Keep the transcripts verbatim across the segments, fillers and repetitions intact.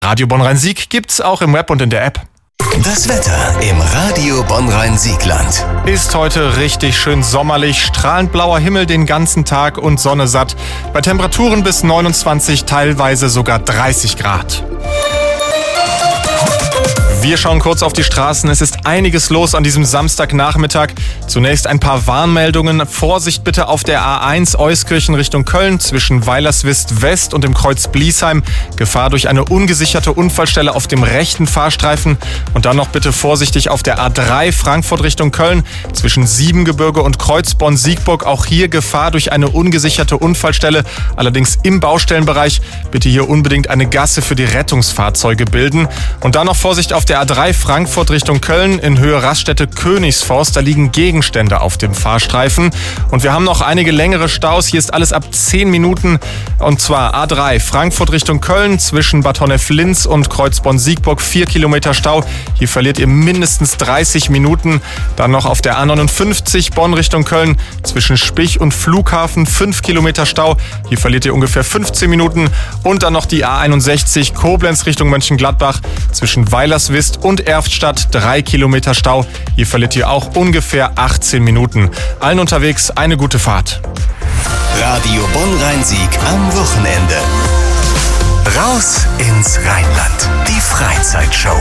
Radio Bonn-Rhein-Sieg gibt's auch im Web und in der App. Das Wetter im Radio Bonn-Rhein-Siegland. Ist heute richtig schön sommerlich, strahlend blauer Himmel den ganzen Tag und Sonne satt. Bei Temperaturen bis neunundzwanzig, teilweise sogar dreißig Grad. Wir schauen kurz auf die Straßen. Es ist einiges los an diesem Samstagnachmittag. Zunächst ein paar Warnmeldungen. Vorsicht bitte auf der A eins Euskirchen Richtung Köln zwischen Weilerswist West und dem Kreuz Bliesheim. Gefahr durch eine ungesicherte Unfallstelle auf dem rechten Fahrstreifen. Und dann noch bitte vorsichtig auf der A drei Frankfurt Richtung Köln zwischen Siebengebirge und Kreuz Bonn-Siegburg. Auch hier Gefahr durch eine ungesicherte Unfallstelle. Allerdings im Baustellenbereich. Bitte hier unbedingt eine Gasse für die Rettungsfahrzeuge bilden. Und dann noch Vorsicht auf der A drei Frankfurt Richtung Köln in Höhe Raststätte Königsforst. Da liegen Gegenstände auf dem Fahrstreifen. Und wir haben noch einige längere Staus. Hier ist alles ab zehn Minuten. Und zwar A drei Frankfurt Richtung Köln zwischen Bad Honnef-Linz und Kreuz Bonn-Siegburg. vier Kilometer Stau. Hier verliert ihr mindestens dreißig Minuten. Dann noch auf der A neunundfünfzig Bonn Richtung Köln zwischen Spich und Flughafen. fünf Kilometer Stau. Hier verliert ihr ungefähr fünfzehn Minuten. Und dann noch die A einundsechzig Koblenz Richtung Mönchengladbach zwischen Weilerswist und Erftstadt, drei Kilometer Stau. Hier verliert ihr auch ungefähr achtzehn Minuten. Allen unterwegs eine gute Fahrt. Radio Bonn-Rhein-Sieg am Wochenende. Raus ins Rheinland. Die Freizeitshow.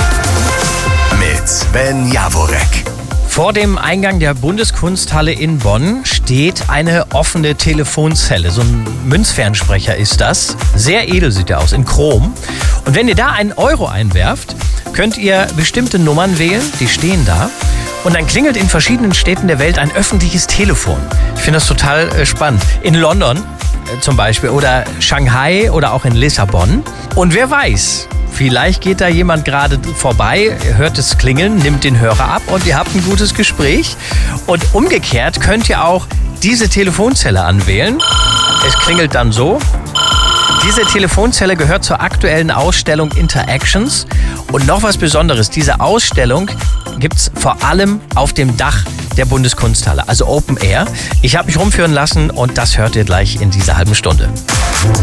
Mit Sven Jaworek. Vor dem Eingang der Bundeskunsthalle in Bonn steht eine offene Telefonzelle. So ein Münzfernsprecher ist das. Sehr edel sieht er aus, in Chrom. Und wenn ihr da einen Euro einwerft, könnt ihr bestimmte Nummern wählen, die stehen da. Und dann klingelt in verschiedenen Städten der Welt ein öffentliches Telefon. Ich finde das total äh, spannend. In London äh, zum Beispiel oder Shanghai oder auch in Lissabon. Und wer weiß, vielleicht geht da jemand gerade vorbei, hört es klingeln, nimmt den Hörer ab und ihr habt ein gutes Gespräch. Und umgekehrt könnt ihr auch diese Telefonzelle anwählen. Es klingelt dann so. Diese Telefonzelle gehört zur aktuellen Ausstellung Interactions. Und noch was Besonderes, diese Ausstellung gibt es vor allem auf dem Dach der Bundeskunsthalle, also Open Air. Ich habe mich rumführen lassen und das hört ihr gleich in dieser halben Stunde.